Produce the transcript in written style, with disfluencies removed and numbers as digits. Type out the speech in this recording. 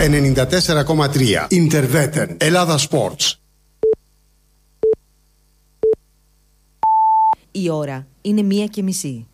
94,3. Ιντερβέτεν. Ελλάδα Sports. Η ώρα είναι 1:30.